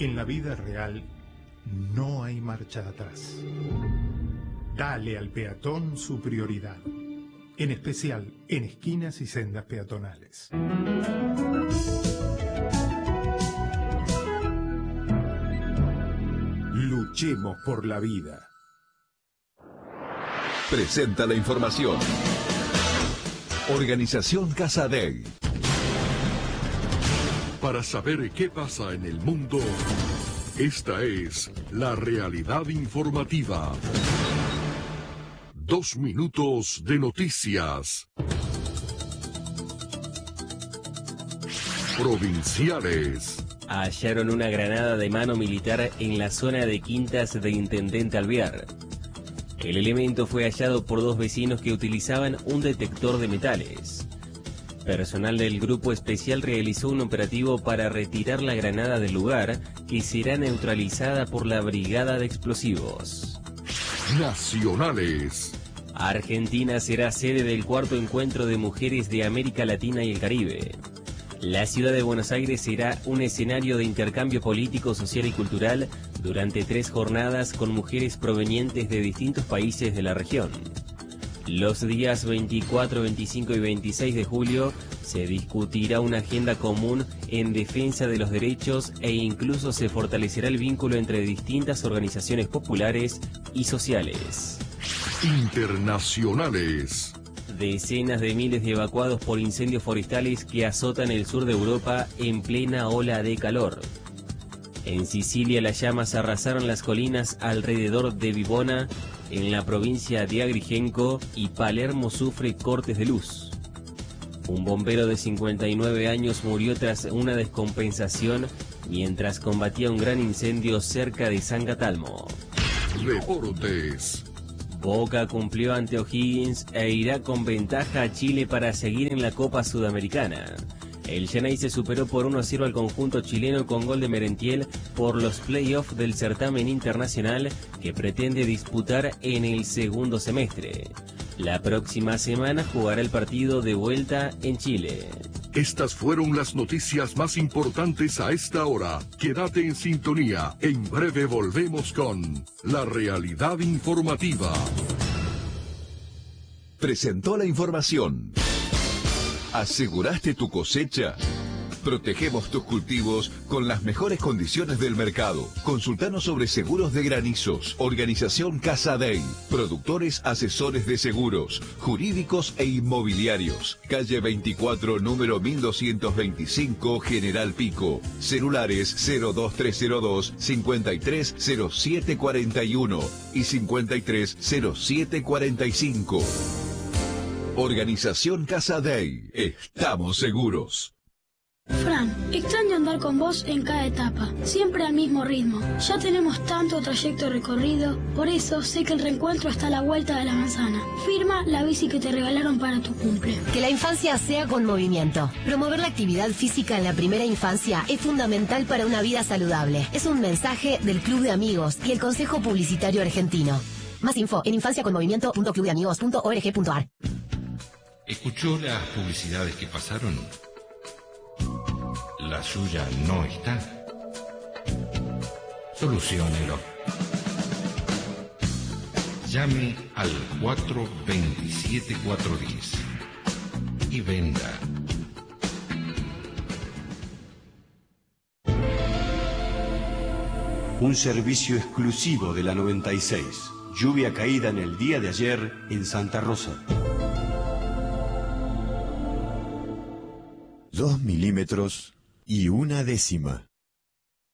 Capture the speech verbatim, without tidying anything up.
En la vida real no hay marcha atrás. Dale al peatón su prioridad, en especial en esquinas y sendas peatonales. Luchemos por la vida. Presenta la información. Organización Casadei. Para saber qué pasa en el mundo, esta es la realidad informativa. Dos minutos de noticias. Provinciales. Hallaron una granada de mano militar en la zona de Quintas de Intendente Alvear. El elemento fue hallado por dos vecinos que utilizaban un detector de metales. Personal del Grupo Especial realizó un operativo para retirar la granada del lugar, que será neutralizada por la Brigada de Explosivos. Nacionales. Argentina será sede del cuarto encuentro de mujeres de América Latina y el Caribe. La ciudad de Buenos Aires será un escenario de intercambio político, social y cultural durante tres jornadas con mujeres provenientes de distintos países de la región. Los días veinticuatro, veinticinco y veintiséis de julio se discutirá una agenda común en defensa de los derechos e incluso se fortalecerá el vínculo entre distintas organizaciones populares y sociales. Internacionales. Decenas de miles de evacuados por incendios forestales que azotan el sur de Europa en plena ola de calor. En Sicilia las llamas arrasaron las colinas alrededor de Vivona, en la provincia de Agrigento, y Palermo sufre cortes de luz. Un bombero de cincuenta y nueve años murió tras una descompensación mientras combatía un gran incendio cerca de San Catalmo. Deportes. Boca cumplió ante O'Higgins e irá con ventaja a Chile para seguir en la Copa Sudamericana. El Yanay se superó por uno a cero al conjunto chileno con gol de Merentiel por los playoffs del certamen internacional que pretende disputar en el segundo semestre. La próxima semana jugará el partido de vuelta en Chile. Estas fueron las noticias más importantes a esta hora. Quédate en sintonía. En breve volvemos con la realidad informativa. Presentó la información. ¿Aseguraste tu cosecha? Protegemos tus cultivos con las mejores condiciones del mercado. Consultanos sobre seguros de granizos. Organización Casadei. Productores asesores de seguros, jurídicos e inmobiliarios. Calle veinticuatro, número mil doscientos veinticinco, General Pico. Celulares cero dos tres cero dos, cincuenta y tres cero siete cuarenta y uno y cincuenta y tres cero siete cuarenta y cinco. Organización Casadei. Estamos seguros. Fran, extraño andar con vos en cada etapa, siempre al mismo ritmo. Ya tenemos tanto trayecto recorrido, por eso sé que el reencuentro está a la vuelta de la manzana. Firma la bici que te regalaron para tu cumple. Que la infancia sea con movimiento. Promover la actividad física en la primera infancia es fundamental para una vida saludable. Es un mensaje del Club de Amigos y el Consejo Publicitario Argentino. Más info en infancia con movimiento punto club de amigos punto org punto ar. ¿Escuchó las publicidades que pasaron? La suya no está. Soluciónelo. Llame al cuatro veintisiete cuatro diez y venda. Un servicio exclusivo de la noventa y seis. Lluvia caída en el día de ayer en Santa Rosa. Dos milímetros y una décima.